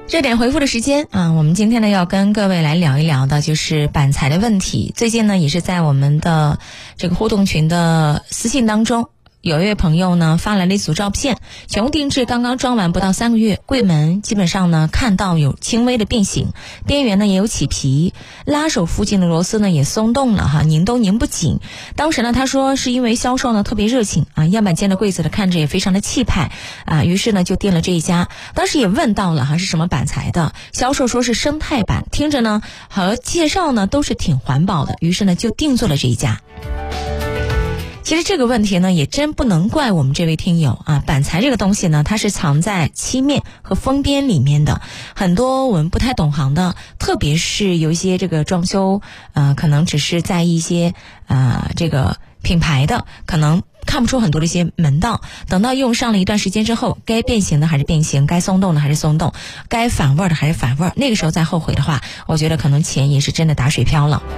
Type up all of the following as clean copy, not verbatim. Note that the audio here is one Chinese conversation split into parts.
热点回复的时间啊，我们今天呢要跟各位来聊一聊的就是板材的问题。最近呢也是在我们的这个互动群的私信当中，有一位朋友呢发来了一组照片，全屋定制刚刚装完不到3个月，柜门基本上呢看到有轻微的变形，边缘呢也有起皮，拉手附近的螺丝呢也松动了哈，拧都拧不紧。当时呢他说是因为销售呢特别热情啊，样板间的柜子的看着也非常的气派啊，于是呢就订了这一家。当时也问到了哈是什么板材的，销售说是生态板，听着呢和介绍呢都是挺环保的，于是呢就定做了这一家。其实这个问题呢也真不能怪我们这位听友啊，板材这个东西呢它是藏在漆面和封边里面的，很多我们不太懂行的，特别是有一些这个装修可能只是在一些这个品牌的，可能看不出很多的一些门道，等到用上了一段时间之后，该变形的还是变形，该松动的还是松动，该反味的还是反味，那个时候再后悔的话，我觉得可能钱也是真的打水漂了。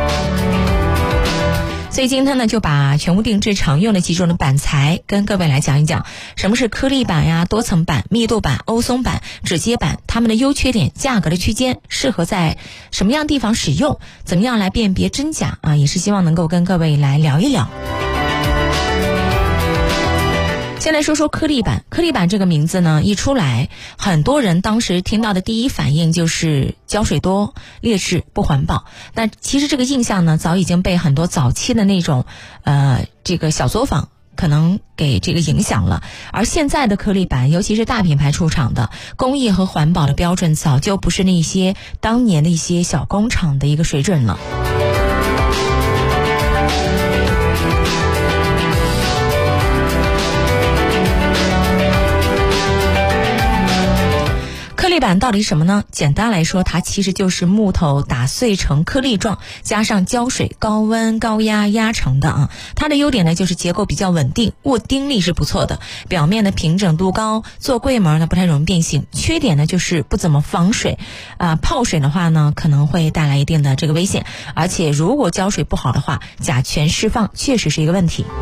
所以今天呢就把全屋定制常用的几种的板材跟各位来讲一讲，什么是颗粒板呀、多层板、密度板、欧松板、指接板，它们的优缺点、价格的区间，适合在什么样地方使用，怎么样来辨别真假啊，也是希望能够跟各位来聊一聊。先来说说颗粒板。颗粒板这个名字呢一出来，很多人当时听到的第一反应就是胶水多、劣质、不环保。但其实这个印象呢早已经被很多早期的那种这个小作坊可能给这个影响了。而现在的颗粒板，尤其是大品牌出厂的，工艺和环保的标准早就不是那些当年的一些小工厂的一个水准了。颗粒板到底什么呢？简单来说，它其实就是木头打碎成颗粒状，加上胶水高温高压压成的啊。它的优点呢就是结构比较稳定，握钉力是不错的，表面的平整度高，做柜门呢不太容易变形。缺点呢就是不怎么防水泡水的话呢可能会带来一定的这个危险，而且如果胶水不好的话，甲醛释放确实是一个问题。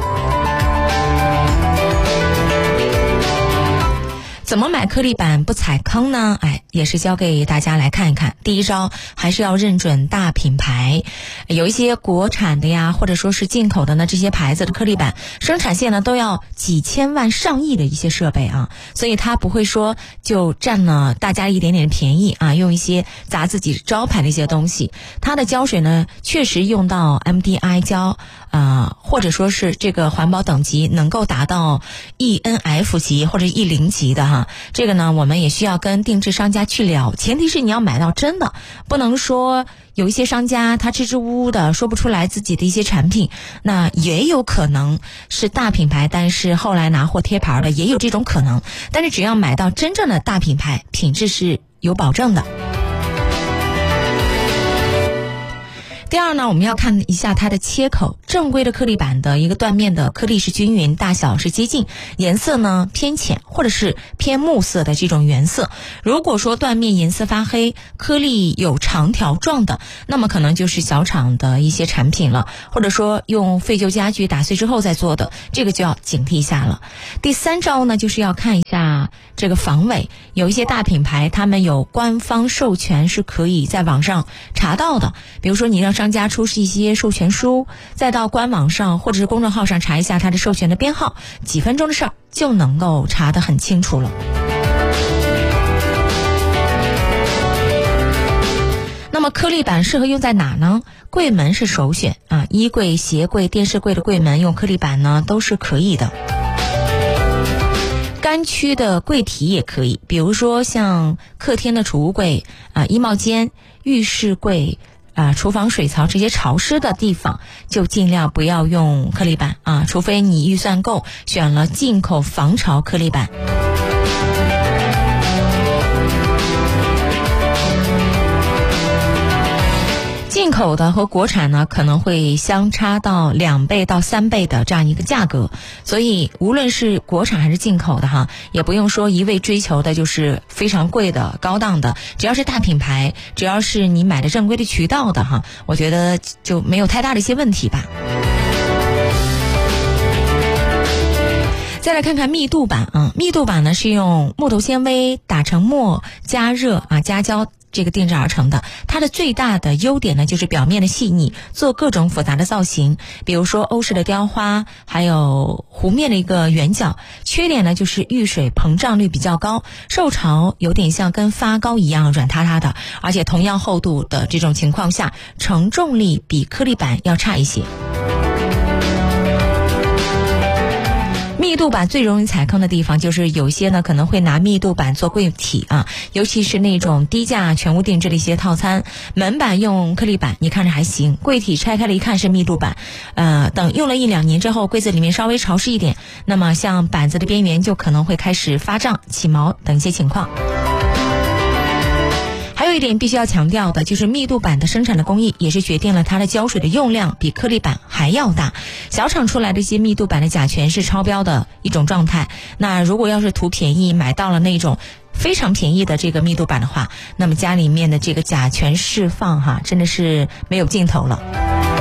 怎么买颗粒板不踩坑呢？也是教给大家来看一看。第一招还是要认准大品牌，有一些国产的呀，或者说是进口的呢，这些牌子的颗粒板生产线呢都要几千万上亿的一些设备啊，所以它不会说就占了大家一点点的便宜啊，用一些砸自己招牌的一些东西。它的胶水呢确实用到 MDI 胶或者说是这个环保等级能够达到 ENF 级或者 E0 级的哈。这个呢我们也需要跟定制商家去聊，前提是你要买到真的，不能说有一些商家他支支吾吾的说不出来自己的一些产品，那也有可能是大品牌但是后来拿货贴牌的，也有这种可能。但是只要买到真正的大品牌，品质是有保证的。第二呢，我们要看一下它的切口。正规的颗粒板的一个断面的颗粒是均匀，大小是接近，颜色呢偏浅或者是偏木色的这种原色。如果说断面颜色发黑，颗粒有长条状的，那么可能就是小厂的一些产品了，或者说用废旧家具打碎之后再做的，这个就要警惕一下了。第三招呢，就是要看一下这个防伪。有一些大品牌他们有官方授权是可以在网上查到的，比如说你让商家出示一些授权书，再到官网上或者是公众号上查一下它的授权的编号，几分钟的事儿就能够查得很清楚了。那么颗粒板适合用在哪呢？柜门是首选啊，衣柜、鞋柜、电视柜的柜门用颗粒板呢都是可以的。干区的柜体也可以，比如说像客厅的储物柜衣帽间、浴室柜厨房水槽这些潮湿的地方就尽量不要用颗粒板除非你预算够，选了进口防潮颗粒板。进口的和国产呢可能会相差到2倍到3倍的这样一个价格，所以无论是国产还是进口的也不用说一味追求的就是非常贵的高档的，只要是大品牌，只要是你买的正规的渠道的我觉得就没有太大的一些问题吧。 再来看看密度板啊，密度板呢是用木头纤维打成沫，加热加胶这个定制而成的。它的最大的优点呢就是表面的细腻，做各种复杂的造型，比如说欧式的雕花，还有弧面的一个圆角。缺点呢就是遇水膨胀率比较高，受潮有点像跟发糕一样软塌塌的，而且同样厚度的这种情况下，承重力比颗粒板要差一些。密度板最容易踩坑的地方就是有些呢可能会拿密度板做柜体尤其是那种低价全屋定制的一些套餐，门板用颗粒板你看着还行，柜体拆开了一看是密度板，等用了1-2年之后，柜子里面稍微潮湿一点，那么像板子的边缘就可能会开始发胀、起毛等一些情况。还有一点必须要强调的就是密度板的生产的工艺也是决定了它的胶水的用量比颗粒板还要大，小厂出来的一些密度板的甲醛是超标的一种状态。那如果要是图便宜买到了那种非常便宜的这个密度板的话，那么家里面的这个甲醛释放真的是没有尽头了。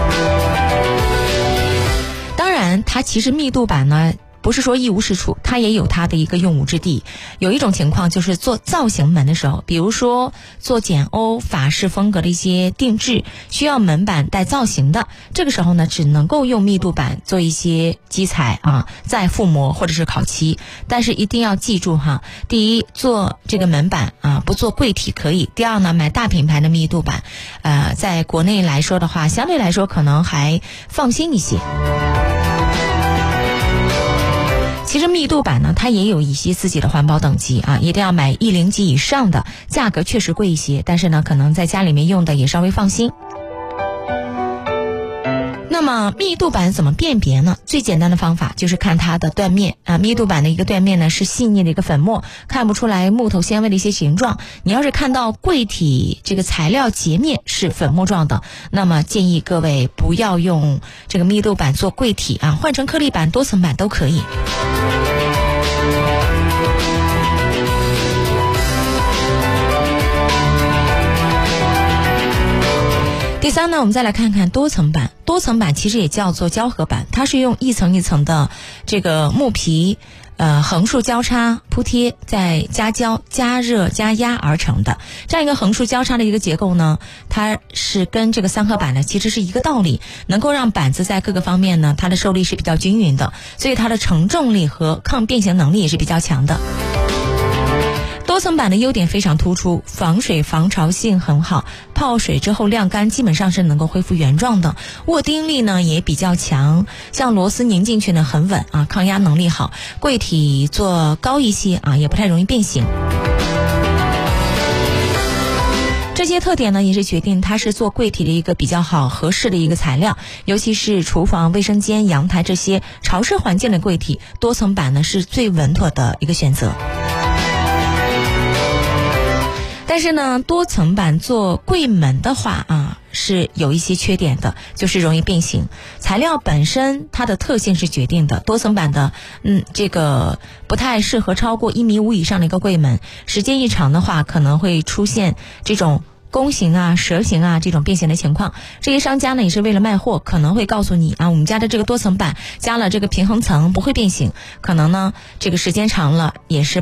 当然它其实密度板呢不是说一无是处，它也有它的一个用武之地。有一种情况就是做造型门的时候，比如说做简欧法式风格的一些定制，需要门板带造型的，这个时候呢只能够用密度板做一些基材再覆膜或者是烤漆。但是一定要记住第一，做这个门板不做柜体可以。第二呢，买大品牌的密度板在国内来说的话，相对来说可能还放心一些。其实密度板呢它也有一些自己的环保等级一定要买100级以上的，价格确实贵一些，但是呢可能在家里面用的也稍微放心。那么密度板怎么辨别呢？最简单的方法就是看它的断面密度板的一个断面呢是细腻的一个粉末，看不出来木头纤维的一些形状。你要是看到柜体这个材料截面是粉末状的，那么建议各位不要用这个密度板做柜体换成颗粒板、多层板都可以。第三呢，我们再来看看多层板。多层板其实也叫做胶合板，它是用一层一层的这个木皮横竖交叉铺贴，再加胶、加热、加压而成的。这样一个横竖交叉的一个结构呢，它是跟这个三合板呢其实是一个道理，能够让板子在各个方面呢它的受力是比较均匀的，所以它的承重力和抗变形能力也是比较强的。多层板的优点非常突出，防水防潮性很好，泡水之后晾干基本上是能够恢复原状的，握钉力呢也比较强，像螺丝拧进去呢很稳抗压能力好，柜体做高一些也不太容易变形。这些特点呢也是决定它是做柜体的一个比较好合适的一个材料，尤其是厨房、卫生间、阳台这些潮湿环境的柜体，多层板呢是最稳妥的一个选择。但是呢，多层板做柜门的话是有一些缺点的，就是容易变形。材料本身它的特性是决定的，多层板的这个不太适合超过1.5米以上的一个柜门，时间一长的话可能会出现这种弓形蛇形这种变形的情况。这些商家呢也是为了卖货，可能会告诉你我们家的这个多层板加了这个平衡层不会变形，可能呢这个时间长了也是